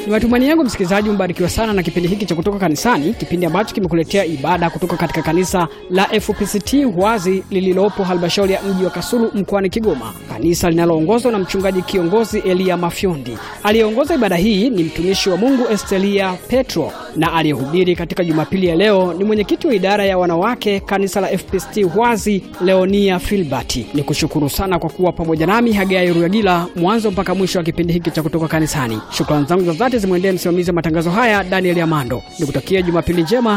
Ni matumaini yangu msikilizaji mbarikiwa sana na kipindi hiki cha kutoka kanisani, kipindi ambacho kimekuletea ibada kutoka katika kanisa la FPCT Huazi lililopo halmashauri ya mji wa Kasulu mkoani Kigoma. Kanisa linaloongozwa na mchungaji kiongozi Elia Mafyondi. Aliyeongoza ibada hii ni mtumishi wa Mungu Estelia Petro, na aliyehubiri katika Jumapili ya leo ni mwenyekiti wa idara ya wanawake kanisa la FPCT Huazi Leonia Filbert. Nikushukuru sana kwa kuwa pamoja nami Hagai Ruyagila mwanzo mpaka mwisho wa kipindi hiki cha kutoka kanisani. Shukrani zangu za dhati zimwendee msimamizi wa matangazo haya Daniel Amando. Nikutakia Jumapili njema.